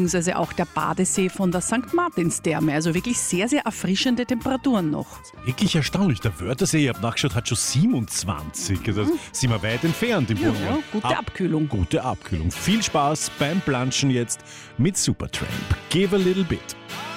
beziehungsweise auch der Badesee von der St. Martinstherme. Also wirklich sehr, sehr erfrischende Temperaturen noch. Wirklich erstaunlich. Der Wörthersee, ich habe nachgeschaut, hat schon 27. Also sind wir weit entfernt im Burgenland. Ja, gute Abkühlung. Gute Abkühlung. Viel Spaß beim Planschen jetzt mit Supertramp. Give a little bit.